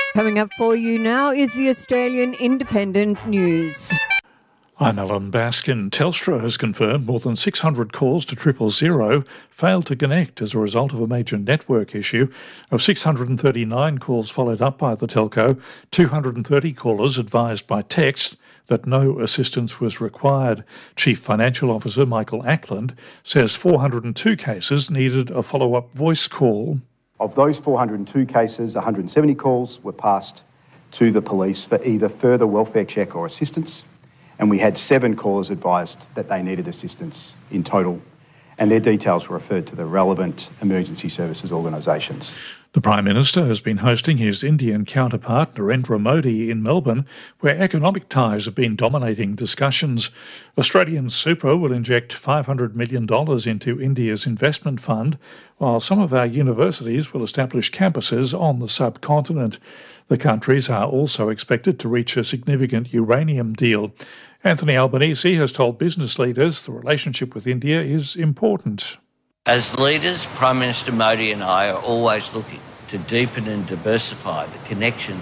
Coming up for you now is the Australian Independent News. I'm Alan Baskin. Telstra has confirmed more than 600 calls to 000 failed to connect as a result of a major network issue. Of 639 calls followed up by the telco, 230 callers advised by text that no assistance was required. Chief Financial Officer Michael Ackland says 402 cases needed a follow-up voice call. Of those 402 cases, 170 calls were passed to the police for either further welfare check or assistance, and we had 7 callers advised that they needed assistance in total, and their details were referred to the relevant emergency services organisations. The Prime Minister has been hosting his Indian counterpart Narendra Modi in Melbourne, where economic ties have been dominating discussions. Australian Super will inject $500 million into India's investment fund, while some of our universities will establish campuses on the subcontinent. The countries are also expected to reach a significant uranium deal. Anthony Albanese has told business leaders the relationship with India is important. As leaders, Prime Minister Modi and I are always looking to deepen and diversify the connections